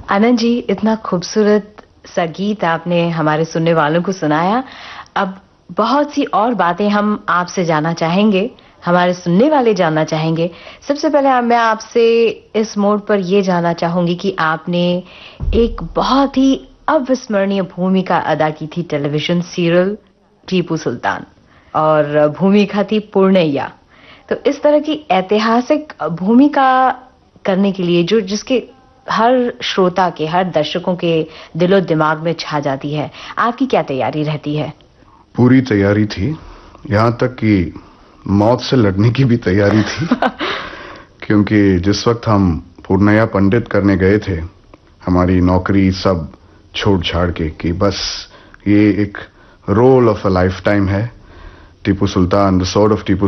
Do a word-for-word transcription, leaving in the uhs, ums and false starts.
आनंद जी, इतना खूबसूरत सा गीत आपने हमारे सुनने वालों को सुनाया। अब बहुत सी और बातें हम आपसे जानना चाहेंगे, हमारे सुनने वाले जानना चाहेंगे। सबसे पहले मैं आपसे इस मोड़ पर ये जानना चाहूंगी कि आपने एक बहुत ही अविस्मरणीय भूमिका अदा की थी टेलीविजन सीरियल टीपू सुल्तान और भूमिका थी पूर्णैया। तो इस तरह की ऐतिहासिक भूमिका करने के लिए जो जिसके हर श्रोता के, हर दर्शकों के दिलो-दिमाग में छा जाती है, आपकी क्या तैयारी रहती है? पूरी तैयारी थी, यहाँ तक कि मौत से लड़ने की भी तैयारी थी क्योंकि जिस वक्त हम पूर्णैया पंडित करने गए थे, हमारी नौकरी सब छोड़-छाड़ के कि बस ये एक role of a life time है, Tipu Sultan, the sword of Tipu